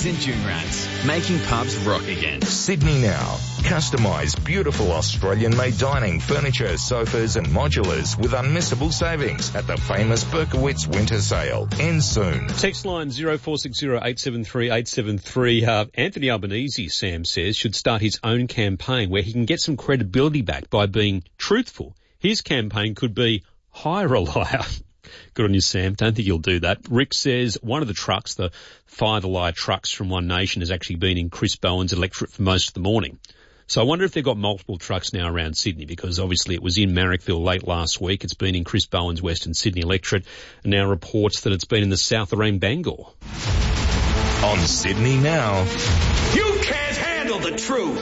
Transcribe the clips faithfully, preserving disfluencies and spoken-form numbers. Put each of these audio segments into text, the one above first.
and Joonrats, making pubs rock again. Sydney Now. Customise beautiful Australian-made dining, furniture, sofas and modulars with unmissable savings at the famous Berkowitz Winter Sale. End soon. Text line zero four six zero eight seven three eight seven three. Uh, Anthony Albanese, Sam says, should start his own campaign where he can get some credibility back by being truthful. His campaign could be hire a liar. Good on you, Sam. Don't think you'll do that. Rick says one of the trucks, the Fire the Liar trucks from One Nation, has actually been in Chris Bowen's electorate for most of the morning. So I wonder if they've got multiple trucks now around Sydney, because obviously it was in Marrickville late last week. It's been in Chris Bowen's Western Sydney electorate, and now reports that it's been in the South Lorraine Bangor. On Sydney Now. You can't handle the truth.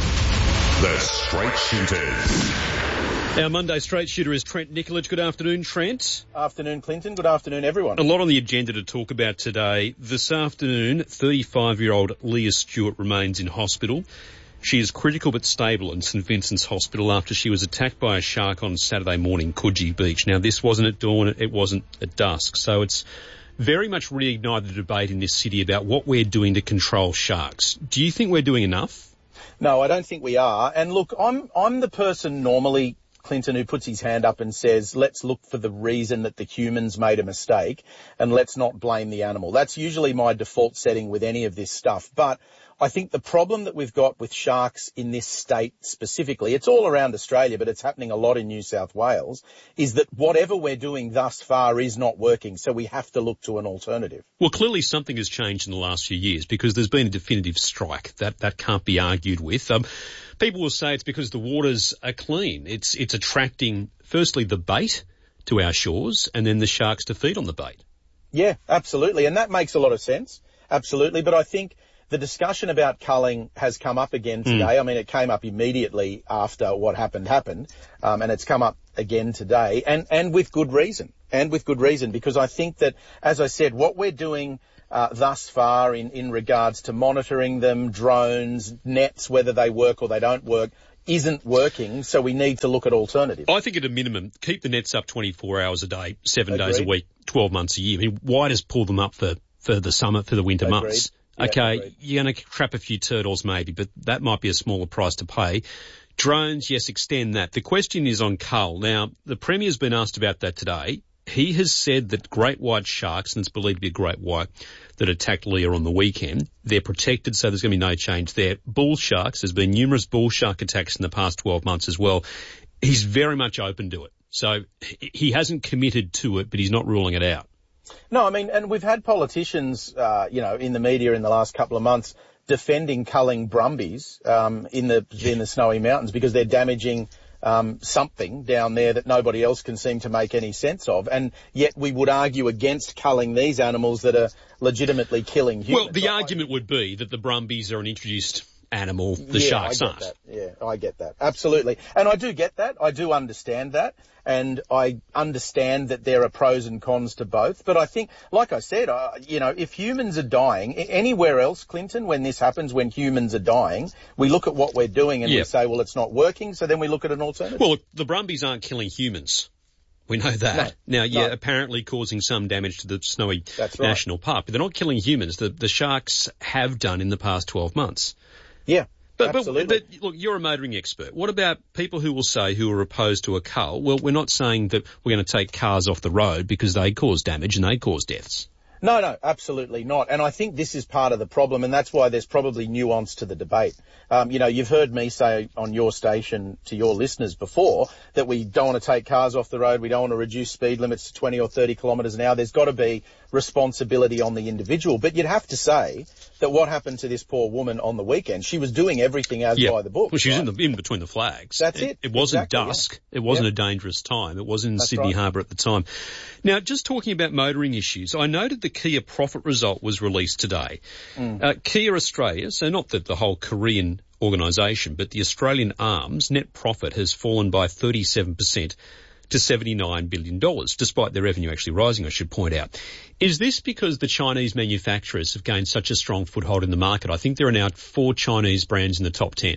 The Straight Shooters. Our Monday straight shooter is Trent Nicolich. Good afternoon, Trent. Afternoon, Clinton. Good afternoon, everyone. A lot on the agenda to talk about today. This afternoon, thirty-five-year-old Leah Stewart remains in hospital. She is critical but stable in St Vincent's Hospital after she was attacked by a shark on Saturday morning, Coogee Beach. Now, this wasn't at dawn, it wasn't at dusk, so it's very much reignited the debate in this city about what we're doing to control sharks. Do you think we're doing enough? No, I don't think we are. And look, I'm I'm the person normally, Clinton, who puts his hand up and says, let's look for the reason that the humans made a mistake and let's not blame the animal. That's usually my default setting with any of this stuff. But I think the problem that we've got with sharks in this state specifically, it's all around Australia, but it's happening a lot in New South Wales, is that whatever we're doing thus far is not working. So we have to look to an alternative. Well, clearly something has changed in the last few years because there's been a definitive strike. That that can't be argued with. Um, people will say it's because the waters are clean. It's it's attracting, firstly, the bait to our shores and then the sharks to feed on the bait. Yeah, absolutely. And that makes a lot of sense. Absolutely. But I think the discussion about culling has come up again today. Mm. I mean, it came up immediately after what happened happened, um, and it's come up again today, and, and with good reason, and with good reason, because I think that, as I said, what we're doing uh, thus far in, in regards to monitoring them, drones, nets, whether they work or they don't work, isn't working, so we need to look at alternatives. I think at a minimum, keep the nets up twenty-four hours a day, seven Agreed. days a week, twelve months a year. I mean, why just pull them up for, for the summer, for the winter Agreed. months? Yeah, okay, agreed. You're going to trap a few turtles maybe, but that might be a smaller price to pay. Drones, yes, extend that. The question is on cull. Now, the Premier's been asked about that today. He has said that great white sharks, and it's believed to be a great white that attacked Leah on the weekend, they're protected, so there's going to be no change there. Bull sharks, there's been numerous bull shark attacks in the past twelve months as well. He's very much open to it. So he hasn't committed to it, but he's not ruling it out. No, I mean, and we've had politicians, uh, you know, in the media in the last couple of months defending culling brumbies um, in the in the Snowy Mountains because they're damaging um, something down there that nobody else can seem to make any sense of. And yet we would argue against culling these animals that are legitimately killing humans. Well, the argument would be that the brumbies are an introduced animal, the yeah, sharks I get aren't. That. Yeah, I get that. Absolutely. And I do get that. I do understand that. And I understand that there are pros and cons to both. But I think, like I said, uh, you know, if humans are dying, anywhere else, Clinton, when this happens, when humans are dying, we look at what we're doing and yep. we say, well, it's not working. So then we look at an alternative. Well, the brumbies aren't killing humans. We know that. No, now, yeah, no. apparently causing some damage to the Snowy That's right. National Park. But they're not killing humans. The, the sharks have done in the past twelve months. Yeah. But, but, Absolutely. but look, you're a motoring expert. What about people who will say who are opposed to a cull? Well, we're not saying that we're going to take cars off the road because they cause damage and they cause deaths. No, no, absolutely not. And I think this is part of the problem, and that's why there's probably nuance to the debate. Um, you know, you've heard me say on your station to your listeners before that we don't want to take cars off the road, we don't want to reduce speed limits to twenty or thirty kilometres an hour. There's got to be responsibility on the individual. But you'd have to say that what happened to this poor woman on the weekend, she was doing everything as yep. by the book. Well, she was right? in, the, in between the flags. That's it. It, it wasn't exactly, dusk. yeah. It wasn't yep. a dangerous time. It wasn't in That's Sydney right. Harbour at the time. Now, just talking about motoring issues, I noted the Kia profit result was released today. Mm. Uh, Kia Australia, so not that the whole Korean organisation, but the Australian arm's net profit has fallen by thirty-seven percent to seventy-nine billion dollars, despite their revenue actually rising, I should point out. Is this because the Chinese manufacturers have gained such a strong foothold in the market? I think there are now four Chinese brands in the top ten.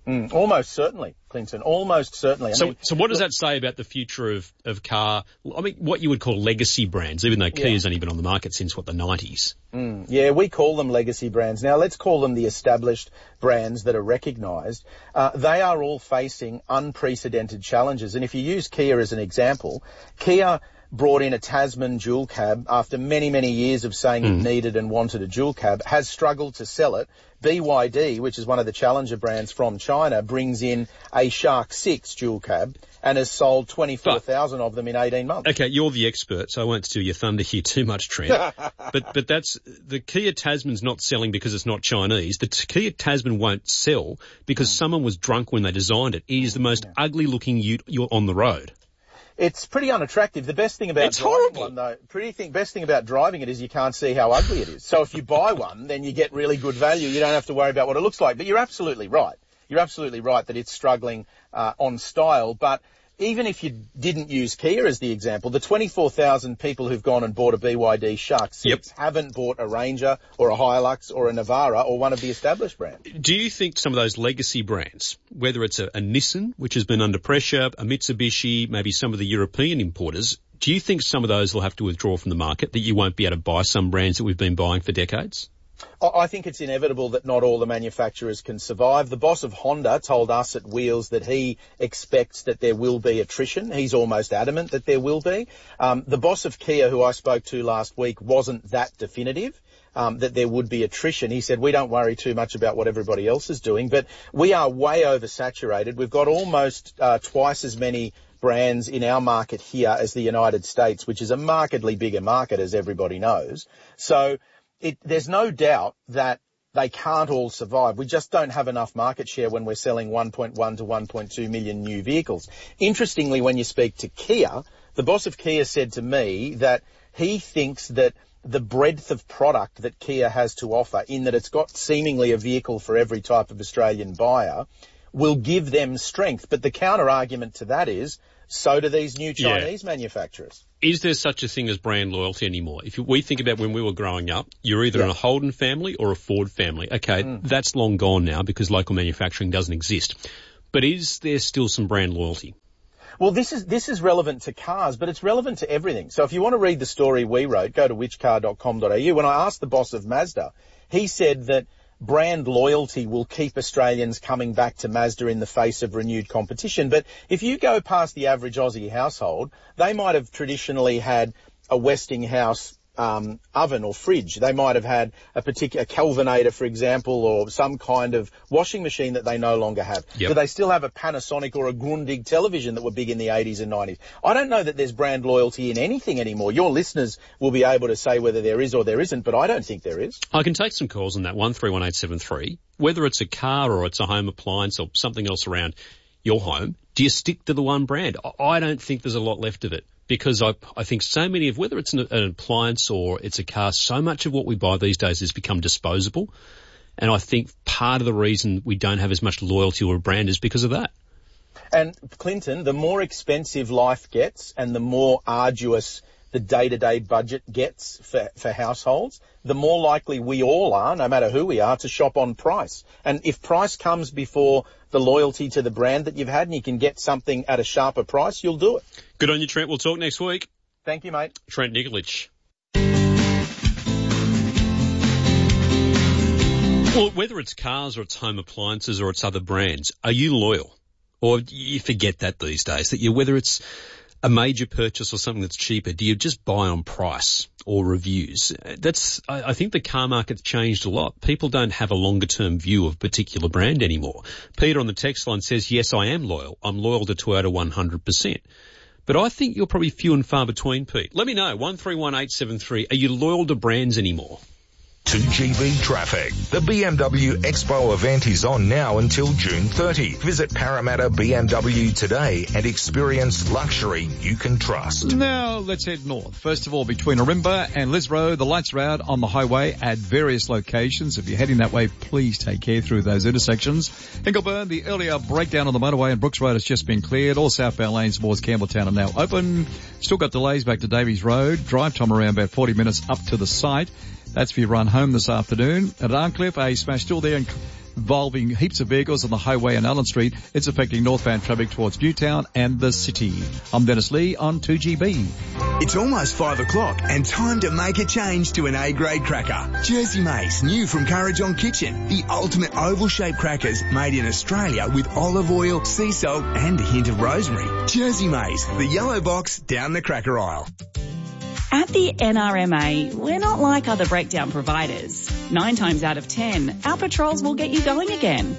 Mm, almost certainly, Clinton. Almost certainly. I so, mean, so what does look, that say about the future of, of car, I mean, what you would call legacy brands, even though Kia's yeah. only been on the market since, what, the nineties? Mm, yeah, we call them legacy brands. Now, let's call them the established brands that are recognised. Uh, they are all facing unprecedented challenges. And if you use Kia as an example, Kia brought in a Tasman dual cab after many, many years of saying mm. it needed and wanted a dual cab, has struggled to sell it. B Y D, which is one of the challenger brands from China, brings in a Shark six dual cab and has sold twenty-four thousand of them in eighteen months. Okay, you're the expert, so I won't steal your thunder here too much, Trent. but but that's, the Kia Tasman's not selling because it's not Chinese. The Kia Tasman won't sell because mm. someone was drunk when they designed it. It is the most yeah. ugly looking ute you're on the road. It's pretty unattractive. The best thing about it's driving horrible. one, though, pretty thing, best thing about driving it is you can't see how ugly it is. So if you buy one, then you get really good value. You don't have to worry about what it looks like. But you're absolutely right. You're absolutely right that it's struggling uh, on style. But even if you didn't use Kia as the example, the twenty-four thousand people who've gone and bought a B Y D Shark six yep. haven't bought a Ranger or a Hilux or a Navara or one of the established brands. Do you think some of those legacy brands, whether it's a, a Nissan, which has been under pressure, a Mitsubishi, maybe some of the European importers, do you think some of those will have to withdraw from the market, that you won't be able to buy some brands that we've been buying for decades? I think it's inevitable that not all the manufacturers can survive. The boss of Honda told us at Wheels that he expects that there will be attrition. He's almost adamant that there will be. Um, the boss of Kia, who I spoke to last week, wasn't that definitive. Um, that there would be attrition. He said, we don't worry too much about what everybody else is doing, but we are way oversaturated. We've got almost uh, twice as many brands in our market here as the United States, which is a markedly bigger market, as everybody knows. So it, there's no doubt that they can't all survive. We just don't have enough market share when we're selling one point one to one point two million new vehicles. Interestingly, when you speak to Kia, the boss of Kia said to me that he thinks that the breadth of product that Kia has to offer, in that it's got seemingly a vehicle for every type of Australian buyer, will give them strength. But the counter argument to that is, so do these new Chinese yeah. manufacturers. Is there such a thing as brand loyalty anymore? If we think about when we were growing up, you're either yeah. in a Holden family or a Ford family. Okay, mm. that's long gone now because local manufacturing doesn't exist. But is there still some brand loyalty? Well, this is this is relevant to cars, but it's relevant to everything. So if you want to read the story we wrote, go to which car dot com dot a u. When I asked the boss of Mazda, he said that brand loyalty will keep Australians coming back to Mazda in the face of renewed competition. But if you go past the average Aussie household, they might have traditionally had a Westinghouse um, oven or fridge. They might have had a particular Kelvinator, for example, or some kind of washing machine that they no longer have. Yep. Do they still have a Panasonic or a Grundig television that were big in the eighties and nineties? I don't know that there's brand loyalty in anything anymore. Your listeners will be able to say whether there is or there isn't, but I don't think there is. I can take some calls on that, one three one eight seven three. Whether it's a car or it's a home appliance or something else around your home, do you stick to the one brand? I don't think there's a lot left of it. Because I, I think so many of, whether it's an, an appliance or it's a car, so much of what we buy these days has become disposable. And I think part of the reason we don't have as much loyalty to a brand is because of that. And Clinton, the more expensive life gets and the more arduous the day-to-day budget gets for, for households, the more likely we all are, no matter who we are, to shop on price. And if price comes before the loyalty to the brand that you've had and you can get something at a sharper price, you'll do it. Good on you, Trent. We'll talk next week. Thank you, mate. Trent Nikolic. Well, whether it's cars or it's home appliances or it's other brands, are you loyal? Or you forget that these days, that you, whether it's a major purchase or something that's cheaper, do you just buy on price or reviews? That's, I, I think the car market's changed a lot. People don't have a longer term view of a particular brand anymore. Peter on the text line says, yes, I am loyal. I'm loyal to Toyota one hundred percent. But I think you're probably few and far between, Pete. Let me know, one three one eight seven three. Are you loyal to brands anymore? two G B traffic. The B M W Expo event is on now until June thirtieth. Visit Parramatta B M W today and experience luxury you can trust. Now let's head north. First of all, between Ourimbah and Liz Road, the lights are out on the highway at various locations. If you're heading that way, please take care through those intersections. Ingleburn, the earlier breakdown on the motorway and Brooks Road has just been cleared. All southbound lanes towards Campbelltown are now open. Still got delays back to Davies Road. Drive time around about forty minutes up to the site. That's for your run home this afternoon. At Arncliffe, a smash still there in involving heaps of vehicles on the highway and Allen Street. It's affecting northbound traffic towards Newtown and the city. I'm Dennis Lee on two G B. It's almost five o'clock and time to make a change to an A-grade cracker. Jersey Maize, new from Courage on Kitchen. The ultimate oval-shaped crackers made in Australia with olive oil, sea salt and a hint of rosemary. Jersey Maize, the yellow box down the cracker aisle. At the N R M A, we're not like other breakdown providers. Nine times out of ten, our patrols will get you going again.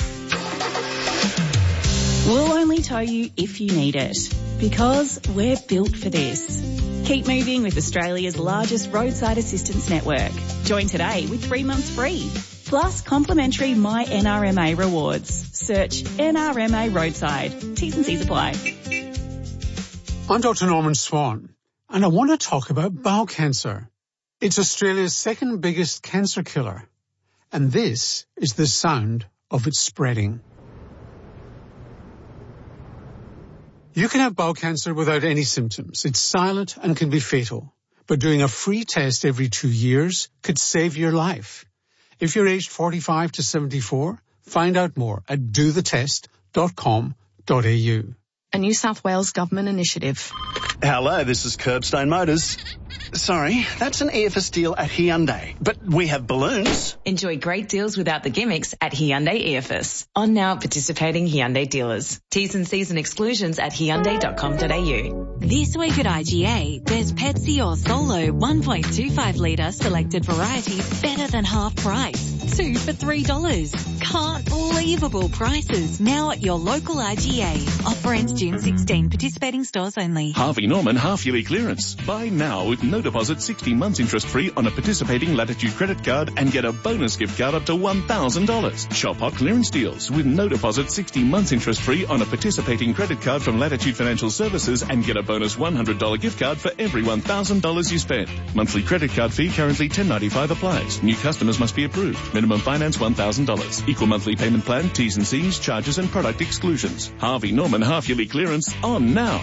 We'll only tow you if you need it, because we're built for this. Keep moving with Australia's largest roadside assistance network. Join today with three months free. Plus complimentary My N R M A rewards. Search N R M A Roadside. T's and C's apply. I'm Doctor Norman Swan, and I want to talk about bowel cancer. It's Australia's second biggest cancer killer, and this is the sound of it spreading. You can have bowel cancer without any symptoms. It's silent and can be fatal, but doing a free test every two years could save your life. If you're aged forty-five to seventy-four, find out more at do the test dot com dot a u. A New South Wales government initiative. Hello, this is Curbstone Motors. Sorry, that's an E F S deal at Hyundai, but we have balloons. Enjoy great deals without the gimmicks at Hyundai E F S. On now at participating Hyundai dealers. T's and C's and exclusions at hyundai dot com dot a u. This week at I G A, there's Pepsi or Solo one point two five litre selected varieties better than half price. Two for three dollars. Can't believable prices now at your local I G A. Offer ends June sixteenth. Participating stores only. Harvey Norman half-yearly clearance. Buy now with no deposit, sixty months interest-free on a participating Latitude credit card and get a bonus gift card up to one thousand dollars. Shop hot clearance deals with no deposit, sixty months interest-free on a participating credit card from Latitude Financial Services and get a bonus one hundred dollars gift card for every one thousand dollars you spend. Monthly credit card fee currently ten ninety-five applies. New customers must be approved. Minimum finance one thousand dollars. Equal monthly payment plan, T's and C's, charges and product exclusions. Harvey Norman half-yearly clearance on now.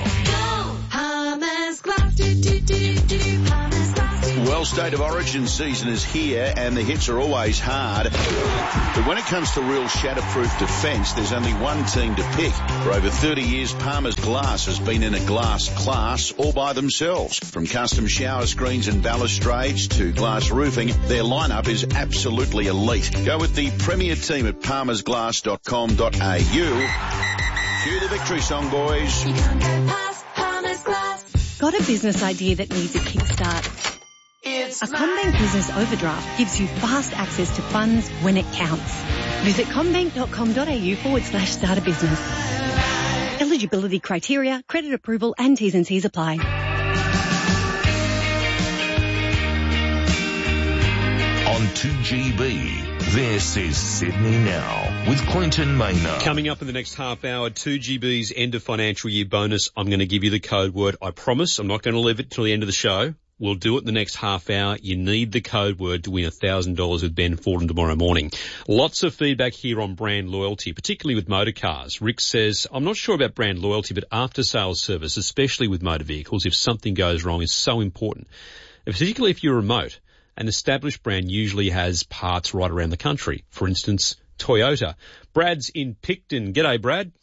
Well, State of Origin season is here and the hits are always hard. But when it comes to real shatterproof defence, there's only one team to pick. For over thirty years, Palmer's Glass has been in a glass class all by themselves. From custom shower screens and balustrades to glass roofing, their lineup is absolutely elite. Go with the premier team at palmers glass dot com dot a u. Cue the victory song, boys. You can't go past Palmer's Glass. Got a business idea that needs a kickstart? It's a CommBank Business Overdraft gives you fast access to funds when it counts. Visit commbank dot com dot a u forward slash start a business. Eligibility criteria, credit approval and T's and C's apply. On two G B, this is Sydney Now with Clinton Maynard. Coming up in the next half hour, two G B's end of financial year bonus. I'm going to give you the code word. I promise I'm not going to leave it till the end of the show. We'll do it in the next half hour. You need the code word to win one thousand dollars with Ben Forden tomorrow morning. Lots of feedback here on brand loyalty, particularly with motor cars. Rick says, I'm not sure about brand loyalty, but after-sales service, especially with motor vehicles, if something goes wrong, is so important. And particularly if you're remote. An established brand usually has parts right around the country. For instance, Toyota. Brad's in Picton. G'day, Brad.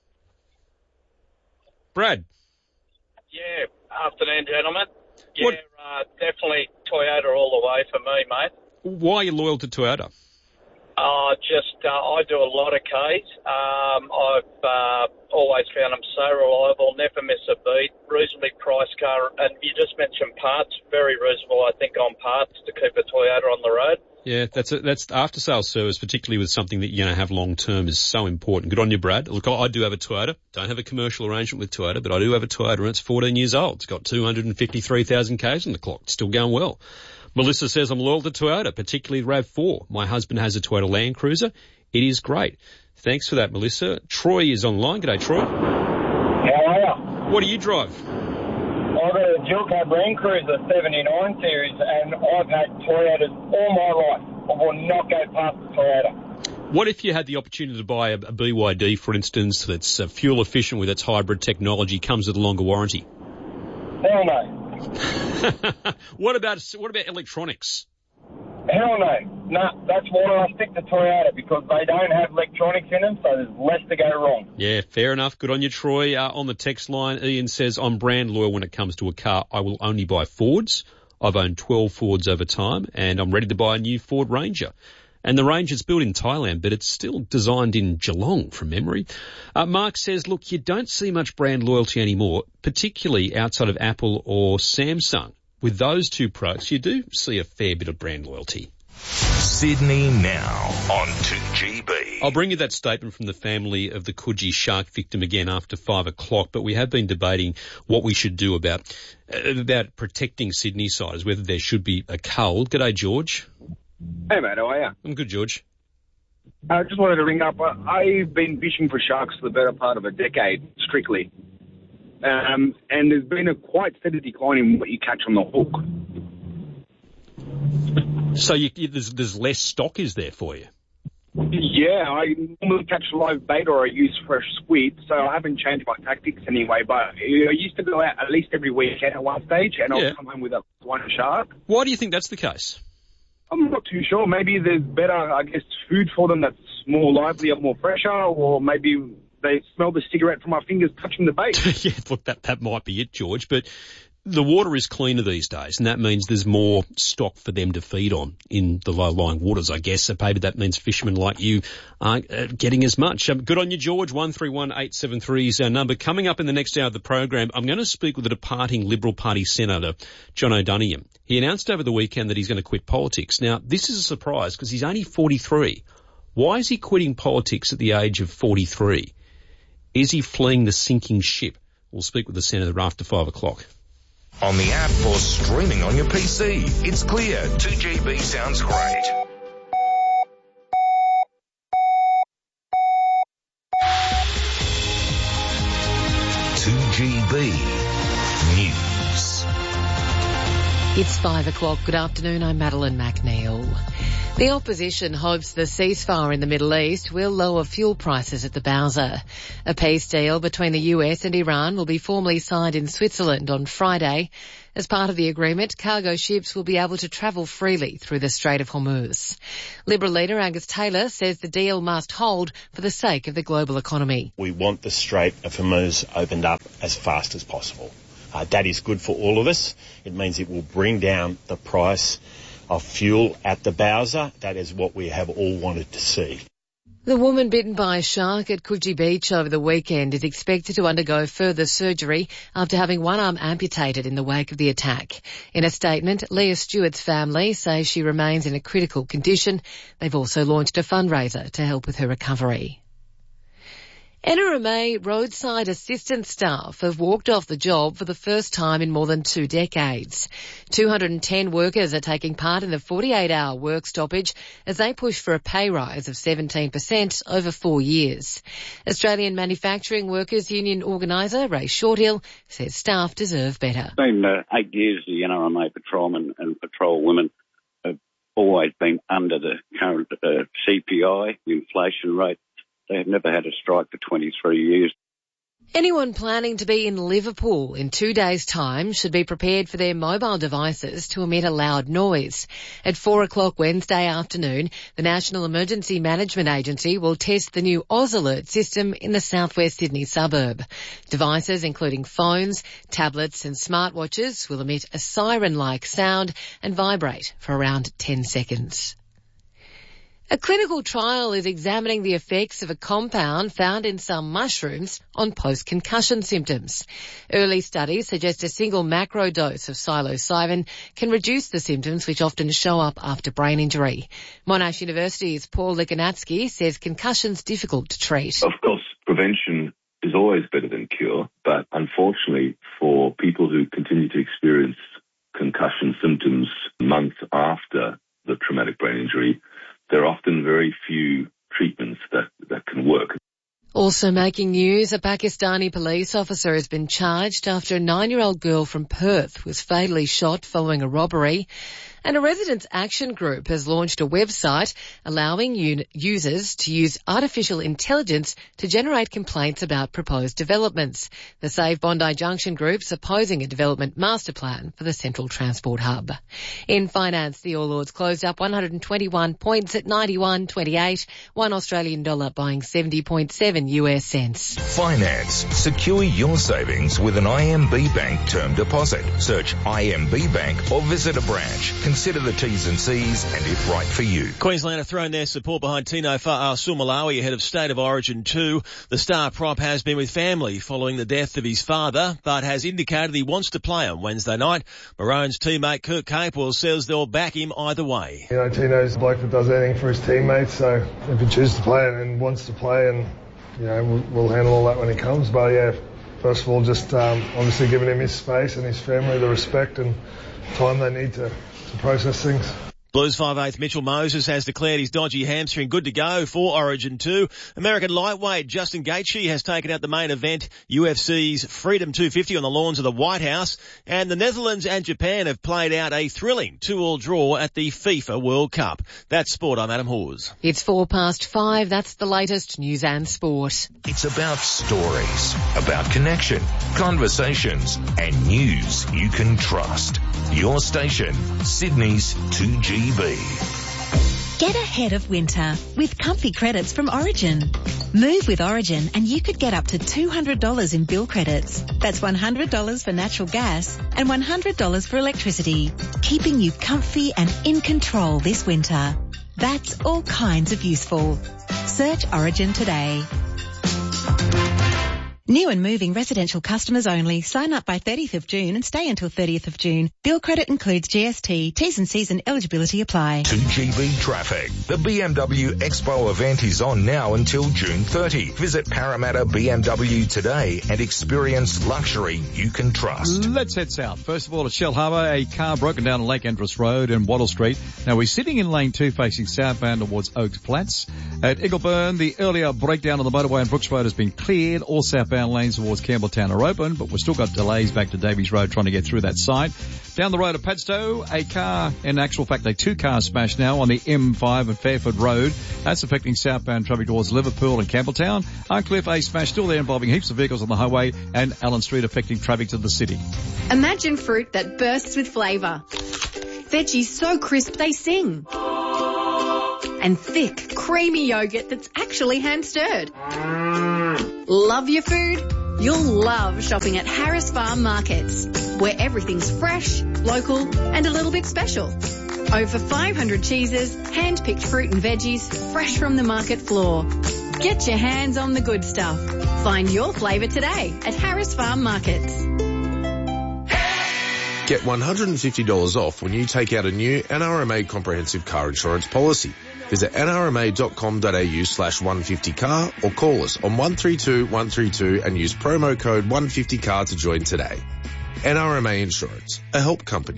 Brad. Yeah, afternoon, gentlemen. Yeah, What? uh, definitely Toyota all the way for me, mate. Why are you loyal to Toyota? Uh, just, uh, I do a lot of Ks. Um, I've uh, always found them so reliable, never miss a beat, reasonably priced car. And you just mentioned parts, very reasonable, I think, on parts to keep a Toyota on the road. Yeah, that's a, that's after sales service, particularly with something that you're going to have long term, is so important. Good on you, Brad. Look, I do have a Toyota. Don't have a commercial arrangement with Toyota, but I do have a Toyota and it's fourteen years old. It's got two hundred fifty-three thousand Ks on the clock. It's still going well. Melissa says, I'm loyal to Toyota, particularly RAV four. My husband has a Toyota Land Cruiser. It is great. Thanks for that, Melissa. Troy is online. G'day, Troy. How are you? What do you drive? I've got a dual cab Land Cruiser seventy-nine series, and I've had Toyotas all my life. I will not go past the Toyota. What if you had the opportunity to buy a, a B Y D, for instance, that's uh, fuel efficient with its hybrid technology, comes with a longer warranty? Hell no. What about what about electronics? Hell Hell no. Nah, that's water. I stick to Toyota because they don't have electronics in them, so there's less to go wrong. Yeah, fair enough. Good on you, Troy. Uh, on the text line, Ian says, I'm brand loyal when it comes to a car. I will only buy Fords. I've owned twelve Fords over time, and I'm ready to buy a new Ford Ranger. And the Ranger's built in Thailand, but it's still designed in Geelong from memory. Uh, Mark says, look, you don't see much brand loyalty anymore, particularly outside of Apple or Samsung. With those two products, you do see a fair bit of brand loyalty. Sydney Now on two G B. I'll bring you that statement from the family of the Coogee shark victim again after five o'clock, but we have been debating what we should do about uh, about protecting Sydney-siders, whether there should be a cull. G'day, George. Hey, mate, how are you? I'm good, George. I uh, just wanted to ring up. Uh, I've been fishing for sharks for the better part of a decade, strictly. Um, and there's been a quite steady decline in what you catch on the hook. So you, you, there's, there's less stock, is there, for you? Yeah, I normally catch live bait or I use fresh squid, so I haven't changed my tactics anyway. But I used to go out at least every weekend at one stage, and Yeah. I'll come home with a one shark. Why do you think that's the case? I'm not too sure. Maybe there's better, I guess, food for them that's more lively or more fresher, or maybe they smell the cigarette from my fingers touching the bait. Yeah, look, that, that might be it, George, but the water is cleaner these days, and that means there's more stock for them to feed on in the low-lying waters, I guess. So maybe that means fishermen like you aren't uh, getting as much. Um, good on you, George. one three one eight seven three is our number. Coming up in the next hour of the program, I'm going to speak with the departing Liberal Party Senator, John O'Donoghue. He announced over the weekend that he's going to quit politics. Now, this is a surprise because he's only forty-three. Why is he quitting politics at the age of forty-three? Is he fleeing the sinking ship? We'll speak with the Senator after five o'clock. On the app or streaming on your P C. It's clear. two G B sounds great. two G B News. It's five o'clock. Good afternoon. I'm Madeline McNeil. The opposition hopes the ceasefire in the Middle East will lower fuel prices at the Bowser. A peace deal between the U S and Iran will be formally signed in Switzerland on Friday. As part of the agreement, cargo ships will be able to travel freely through the Strait of Hormuz. Liberal leader Angus Taylor says the deal must hold for the sake of the global economy. We want the Strait of Hormuz opened up as fast as possible. Uh, that is good for all of us. It means it will bring down the price of fuel at the Bowser. That is what we have all wanted to see. The woman bitten by a shark at Coogee Beach over the weekend is expected to undergo further surgery after having one arm amputated in the wake of the attack. In a statement, Leah Stewart's family says she remains in a critical condition. They've also launched a fundraiser to help with her recovery. N R M A roadside assistance staff have walked off the job for the first time in more than two decades. two hundred ten workers are taking part in the forty-eight hour work stoppage as they push for a pay rise of seventeen percent over four years. Australian Manufacturing Workers Union organiser Ray Shorthill says staff deserve better. It's been uh, eight years the N R M A patrolmen and patrol women have always been under the current uh, C P I, the inflation rate. They have never had a strike for twenty-three years. Anyone planning to be in Liverpool in two days' time should be prepared for their mobile devices to emit a loud noise. At four o'clock Wednesday afternoon, the National Emergency Management Agency will test the new Oz Alert system in the southwest Sydney suburb. Devices including phones, tablets and smartwatches will emit a siren-like sound and vibrate for around ten seconds. A clinical trial is examining the effects of a compound found in some mushrooms on post-concussion symptoms. Early studies suggest a single macro dose of psilocybin can reduce the symptoms which often show up after brain injury. Monash University's Paul Likanatsky says concussion's difficult to treat. Of course, prevention is always better than cure, but unfortunately for people who continue to experience concussion symptoms months after the traumatic brain injury, there are often very few treatments that, that can work. Also making news, a Pakistani police officer has been charged after a nine-year-old girl from Perth was fatally shot following a robbery. And a residents' action group has launched a website allowing un- users to use artificial intelligence to generate complaints about proposed developments. The Save Bondi Junction group's opposing a development master plan for the Central Transport Hub. In finance, the All Ords closed up one hundred twenty-one points at ninety-one twenty-eight, one Australian dollar buying seventy point seven U S cents. Finance. Secure your savings with an I M B Bank term deposit. Search I M B Bank or visit a branch. Consider the T's and C's and if right for you. Queensland have thrown their support behind Tino Fa'asuamaleaui ahead of State of Origin two. The star prop has been with family following the death of his father, but has indicated he wants to play on Wednesday night. Maroon's teammate Kurt Capewell says they'll back him either way. You know, Tino's a bloke that does anything for his teammates, so if he chooses to play and wants to play, and you know, we'll, we'll handle all that when he comes. But yeah, first of all, just um, obviously giving him his space and his family the respect and time they need to, to process things. Blues five eighth Mitchell Moses has declared his dodgy hamstring good to go for Origin two. American lightweight Justin Gaethje has taken out the main event, U F C's Freedom two fifty on the lawns of the White House. And the Netherlands and Japan have played out a thrilling two-all draw at the FIFA World Cup. That's sport. I'm Adam Hawes. It's four past five. That's the latest news and sport. It's about stories, about connection, conversations, and news you can trust. Your station, Sydney's two G B. Get ahead of winter with comfy credits from Origin. Move with Origin and you could get up to two hundred dollars in bill credits. That's one hundred dollars for natural gas and one hundred dollars for electricity, keeping you comfy and in control this winter. That's all kinds of useful. Search Origin today. New and moving residential customers only. Sign up by thirtieth of June and stay until thirtieth of June. Bill credit includes G S T. T's and C's and eligibility apply. two G B traffic. The B M W Expo event is on now until June thirtieth. Visit Parramatta B M W today and experience luxury you can trust. Let's head south. First of all, at Shell Harbour, a car broken down on Lake Andros Road and Wattle Street. Now we're sitting in lane two facing southbound towards Oaks Flats. At Ingleburn, the earlier breakdown on the motorway on Brooks Road has been cleared. All southbound lanes towards Campbelltown are open, but we've still got delays back to Davies Road trying to get through that side. Down the road at Padstow, a car, in actual fact, a two cars smashed now on the M five at Fairford Road. That's affecting southbound traffic towards Liverpool and Campbelltown. Arncliffe, a smash still there involving heaps of vehicles on the highway, and Allen Street affecting traffic to the city. Imagine fruit that bursts with flavour. Veggies so crisp they sing. And thick, creamy yogurt that's actually hand-stirred. Love your food? You'll love shopping at Harris Farm Markets, where everything's fresh, local and a little bit special. Over five hundred cheeses, hand-picked fruit and veggies, fresh from the market floor. Get your hands on the good stuff. Find your flavour today at Harris Farm Markets. Get one hundred fifty dollars off when you take out a new N R M A comprehensive car insurance policy. Visit n r m a dot com dot a u slash one fifty car or call us on one three two one three two and use promo code one fifty car to join today. N R M A Insurance, a help company.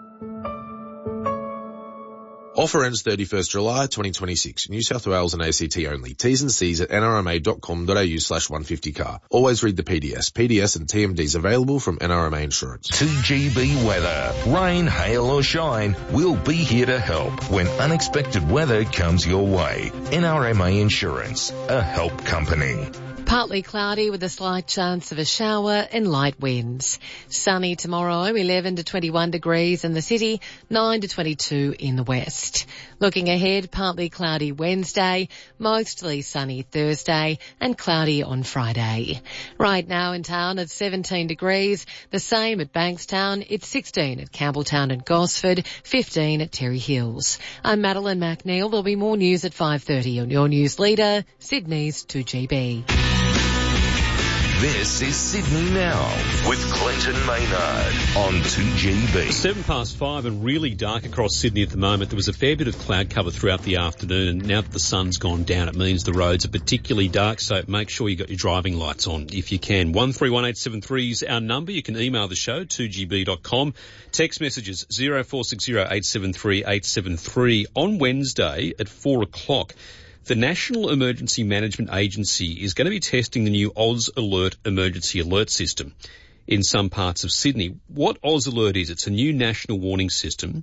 Offer ends thirty-first July twenty twenty-six. New South Wales and A C T only. T's and C's at n r m a dot com dot a u slash one fifty car. Always read the P D S. P D S and T M Ds available from N R M A Insurance. two G B weather. Rain, hail or shine, we'll be here to help when unexpected weather comes your way. N R M A Insurance, a help company. Partly cloudy with a slight chance of a shower and light winds. Sunny tomorrow, eleven to twenty-one degrees in the city, nine to twenty-two in the west. Looking ahead, partly cloudy Wednesday, mostly sunny Thursday and cloudy on Friday. Right now in town it's seventeen degrees, the same at Bankstown, it's sixteen at Campbelltown and Gosford, fifteen at Terry Hills. I'm Madeline McNeil. There'll be more news at five thirty on your news leader, Sydney's two G B. This is Sydney Now with Clinton Maynard on two G B. Seven past five and really dark across Sydney at the moment. There was a fair bit of cloud cover throughout the afternoon, and now that the sun's gone down, it means the roads are particularly dark, so make sure you got your driving lights on if you can. one three one eight seven three is our number. You can email the show, two g b dot com. Text messages, zero four six zero eight seven three eight seven three. On Wednesday at four o'clock, the National Emergency Management Agency is going to be testing the new Oz Alert emergency alert system in some parts of Sydney. What Oz Alert is, it's a new national warning system.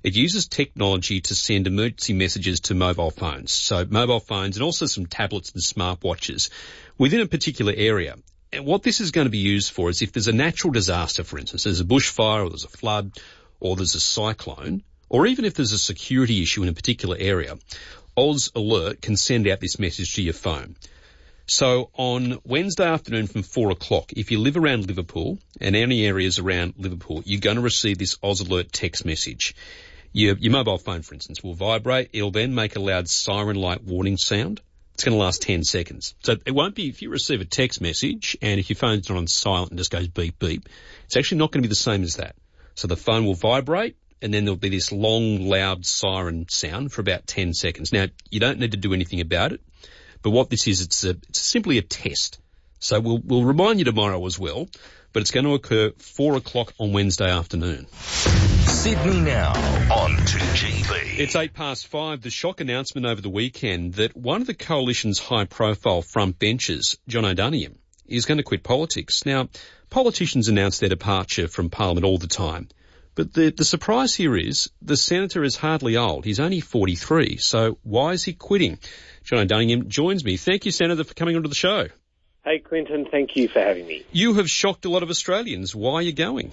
It uses technology to send emergency messages to mobile phones, so mobile phones and also some tablets and smartwatches within a particular area. And what this is going to be used for is if there's a natural disaster, for instance, there's a bushfire or there's a flood or there's a cyclone, or even if there's a security issue in a particular area, Oz Alert can send out this message to your phone. So on Wednesday afternoon from four o'clock, if you live around Liverpool and any areas around Liverpool, you're going to receive this Oz Alert text message. Your, your mobile phone, for instance, will vibrate. It'll then make a loud siren-like warning sound. It's going to last ten seconds. So it won't be, if you receive a text message and if your phone's not on silent and just goes beep, beep, it's actually not going to be the same as that. So the phone will vibrate and then there'll be this long, loud siren sound for about ten seconds. Now, you don't need to do anything about it. But what this is, it's, a, it's simply a test. So we'll, we'll remind you tomorrow as well, but it's going to occur four o'clock on Wednesday afternoon. Sydney Now on two G B. It's eight past five. The shock announcement over the weekend that one of the coalition's high-profile front benchers, John O'Donoghue, is going to quit politics. Now, politicians announce their departure from Parliament all the time. But the, the surprise here is the senator is hardly old. He's only forty-three. So why is he quitting? John O'Donoghue joins me. Thank you, Senator, for coming onto the show. Hey, Clinton, thank you for having me. You have shocked a lot of Australians. Why are you going?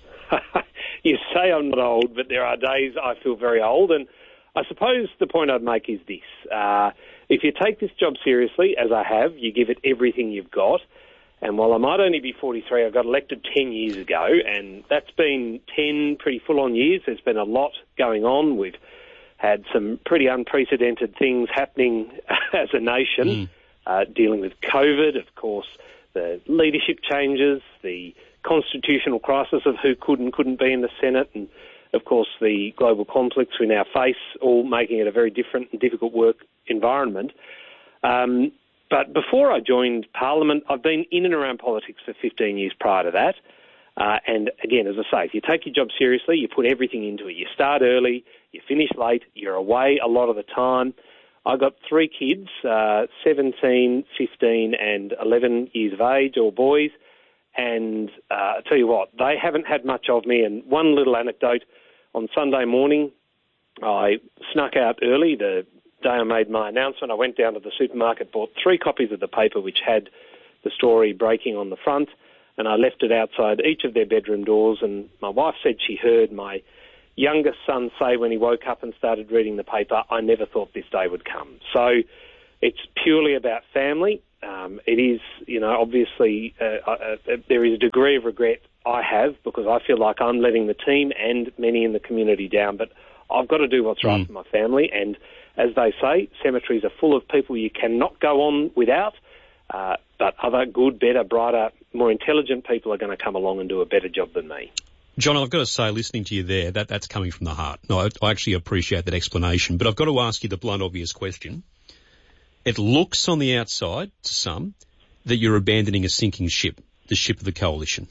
You say I'm not old, but there are days I feel very old. And I suppose the point I'd make is this. Uh, if you take this job seriously, as I have, you give it everything you've got. And while I might only be forty-three, I got elected ten years ago, and that's been ten pretty full-on years. There's been a lot going on. We've had some pretty unprecedented things happening as a nation, mm. uh, dealing with COVID, of course, the leadership changes, the constitutional crisis of who could and couldn't be in the Senate, and, of course, the global conflicts we now face, all making it a very different and difficult work environment. Um, but before I joined Parliament, I've been in and around politics for fifteen years prior to that. Uh, and again, as I say, if you take your job seriously, you put everything into it. You start early, you finish late, you're away a lot of the time. I've got three kids, uh, seventeen, fifteen and eleven years of age, all boys. And uh, I tell you what, they haven't had much of me. And one little anecdote, on Sunday morning, I snuck out early. The day I made my announcement, I went down to the supermarket, bought three copies of the paper which had the story breaking on the front, and I left it outside each of their bedroom doors. And my wife said she heard my youngest son say when he woke up and started reading the paper, I never thought this day would come. So it's purely about family. Um, it is, you know, obviously uh, uh, there is a degree of regret I have because I feel like I'm letting the team and many in the community down, but I've got to do what's right mm. for my family. And as they say, cemeteries are full of people you cannot go on without, uh, but other good, better, brighter, more intelligent people are going to come along and do a better job than me. John, I've got to say, listening to you there, that, that's coming from the heart. No, I, I actually appreciate that explanation, but I've got to ask you the blunt, obvious question. It looks on the outside, to some, that you're abandoning a sinking ship, the ship of the coalition.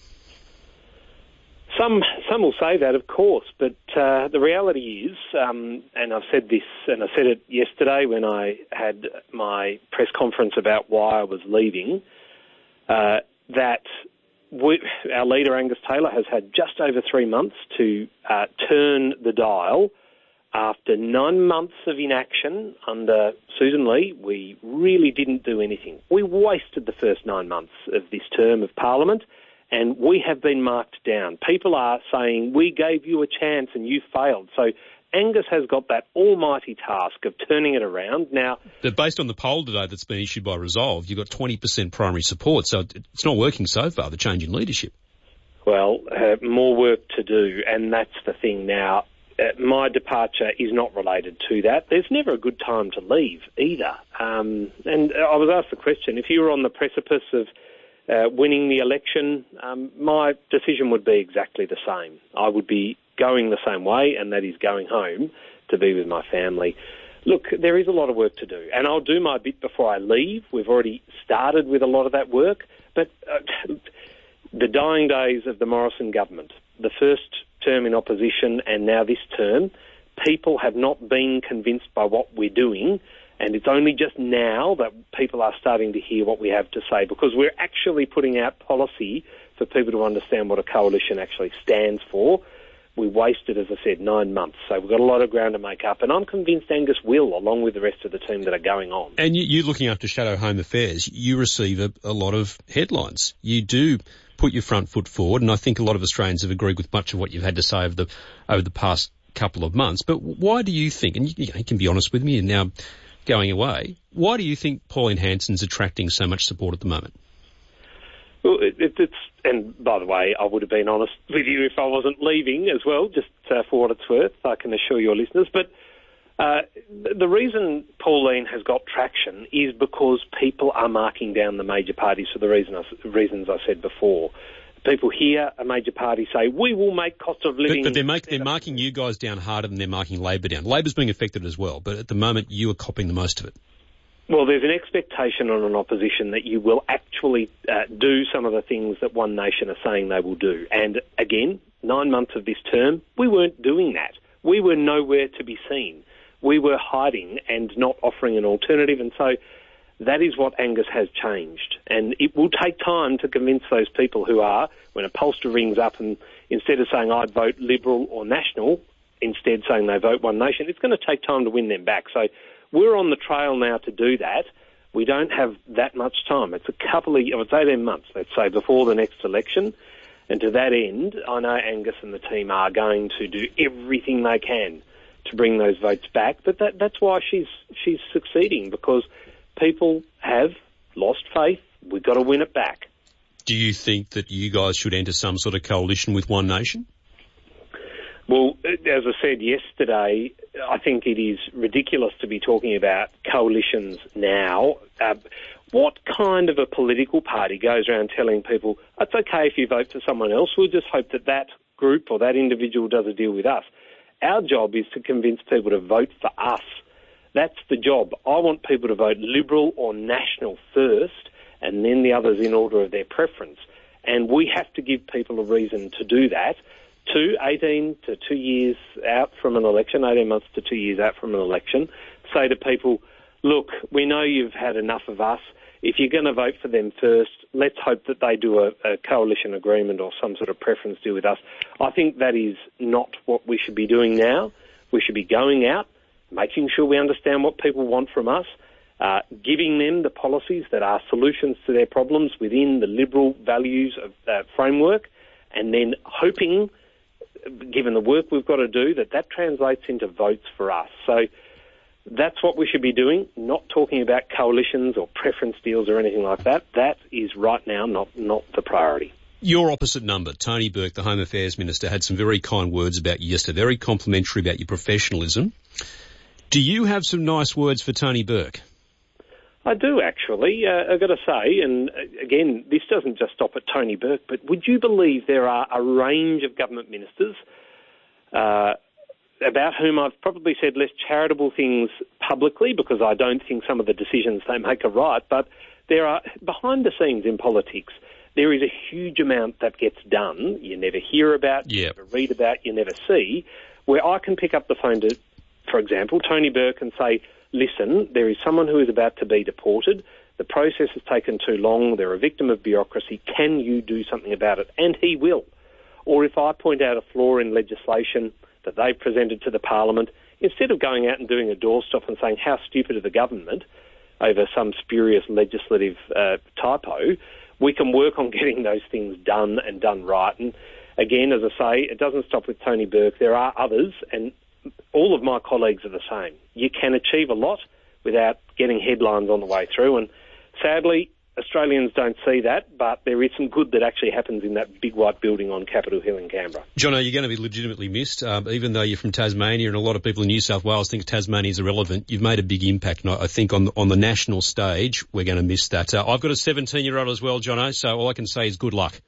Some some will say that, of course, but uh, the reality is, um, and I've said this, and I said it yesterday when I had my press conference about why I was leaving, uh, that we, our leader, Angus Taylor, has had just over three months to uh, turn the dial. After nine months of inaction under Susan Lee, we really didn't do anything. We wasted the first nine months of this term of Parliament, and we have been marked down. People are saying, we gave you a chance and you failed. So Angus has got that almighty task of turning it around. Now, but based on the poll today that's been issued by Resolve, you've got twenty percent primary support, so it's not working so far, the change in leadership. Well, uh, more work to do, and that's the thing now. Uh, my departure is not related to that. There's never a good time to leave either. Um, and I was asked the question, if you were on the precipice of uh, winning the election, um, my decision would be exactly the same. I would be going the same way, and that is going home to be with my family. Look, there is a lot of work to do, and I'll do my bit before I leave. We've already started with a lot of that work, but uh, the dying days of the Morrison government, the first term in opposition and now this term, people have not been convinced by what we're doing, and it's only just now that people are starting to hear what we have to say, because we're actually putting out policy for people to understand what a coalition actually stands for. we wasted, as I said, nine months. So we've got a lot of ground to make up, and I'm convinced Angus will, along with the rest of the team that are going on. And you, you looking after Shadow Home Affairs, you receive a, a lot of headlines. You do put your front foot forward, and I think a lot of Australians have agreed with much of what you've had to say over the over the past couple of months. But why do you think, and you, you can be honest with me, and now going away, why do you think Pauline Hanson's attracting so much support at the moment? Well, it, it, it's, and by the way, I would have been honest with you if I wasn't leaving as well, just uh, for what it's worth, I can assure your listeners. But uh, the reason Pauline has got traction is because people are marking down the major parties for the reason I, reasons I said before. People hear a major party say, we will make cost of living... But, but they're, make, they're marking you guys down harder than they're marking Labor down. Labor's being affected as well, but at the moment you are copping the most of it. Well, there's an expectation on an opposition that you will actually uh, do some of the things that One Nation are saying they will do. And again, nine months of this term, we weren't doing that. We were nowhere to be seen. We were hiding and not offering an alternative. And so that is what Angus has changed. And it will take time to convince those people who are, when a pollster rings up and instead of saying I'd vote Liberal or National, instead saying they vote One Nation, it's going to take time to win them back. So we're on the trail now to do that. We don't have that much time. It's a couple of, I would say eighteen months, let's say, before the next election. And to that end, I know Angus and the team are going to do everything they can to bring those votes back. But that, that's why she's she's succeeding, because people have lost faith. We've got to win it back. Do you think that you guys should enter some sort of coalition with One Nation? Well, as I said yesterday, I think it is ridiculous to be talking about coalitions now. Uh, what kind of a political party goes around telling people, it's okay if you vote for someone else, we'll just hope that that group or that individual does a deal with us? Our job is to convince people to vote for us. That's the job. I want people to vote Liberal or National first, and then the others in order of their preference. And we have to give people a reason to do that. Two, eighteen to two years out from an election, eighteen months to two years out from an election, say to people, look, we know you've had enough of us. If you're going to vote for them first, let's hope that they do a, a coalition agreement or some sort of preference deal with us. I think that is not what we should be doing now. We should be going out, making sure we understand what people want from us, uh, giving them the policies that are solutions to their problems within the Liberal values of uh, framework, and then hoping, given the work we've got to do, that that translates into votes for us. So that's what we should be doing, not talking about coalitions or preference deals or anything like that. That is right now not, not the priority. Your opposite number, Tony Burke, the Home Affairs Minister, had some very kind words about you yesterday, very complimentary about your professionalism. Do you have some nice words for Tony Burke? I do, actually. Uh, I've got to say, and again, this doesn't just stop at Tony Burke, but would you believe there are a range of government ministers uh, about whom I've probably said less charitable things publicly, because I don't think some of the decisions they make are right, but there are, behind the scenes in politics, there is a huge amount that gets done, you never hear about, you yep. never read about, you never see, where I can pick up the phone to, for example, Tony Burke and say, listen, there is someone who is about to be deported. The process has taken too long. They're a victim of bureaucracy. Can you do something about it? And he will. Or if I point out a flaw in legislation that they've presented to the Parliament, instead of going out and doing a doorstop and saying how stupid are the government over some spurious legislative uh, typo, we can work on getting those things done and done right. And again, as I say, it doesn't stop with Tony Burke. There are others, and all of my colleagues are the same. You can achieve a lot without getting headlines on the way through, and sadly, Australians don't see that, but there is some good that actually happens in that big white building on Capitol Hill in Canberra. Jono, you're going to be legitimately missed, um, even though you're from Tasmania, and a lot of people in New South Wales think Tasmania is irrelevant. You've made a big impact, and I think on the, on the national stage, we're going to miss that. Uh, I've got a seventeen-year-old as well, Jono, so all I can say is good luck.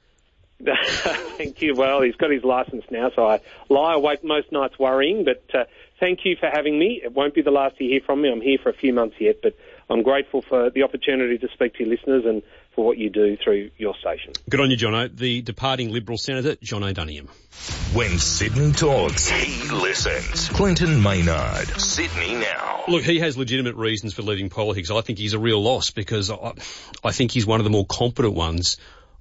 Thank you. Well, he's got his licence now, so I lie awake most nights worrying, but uh, thank you for having me. It won't be the last you hear from me. I'm here for a few months yet, but I'm grateful for the opportunity to speak to your listeners and for what you do through your station. Good on you, Jono. The departing Liberal Senator, John O'Dunningham. When Sydney talks, he listens. Clinton Maynard, Sydney Now. Look, he has legitimate reasons for leaving politics. I think he's a real loss because I, I think he's one of the more competent ones